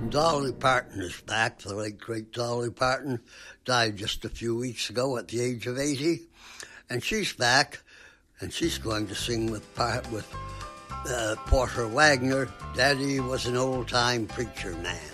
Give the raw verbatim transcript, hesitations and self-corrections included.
Dolly Parton is back. The late, great Dolly Parton died just a few weeks ago at the age of eighty. And she's back, and she's going to sing with, with uh, Porter Wagoner, Daddy Was an Old-Time Preacher Man.